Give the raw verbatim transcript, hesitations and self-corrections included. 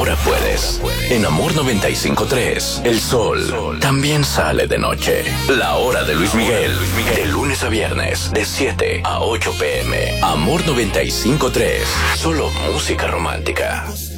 ahora puedes. En Amor noventa y cinco punto tres, el sol también sale de noche. La hora de Luis Miguel, de lunes a viernes, de siete a ocho pm. Amor noventa y cinco punto tres, solo música romántica.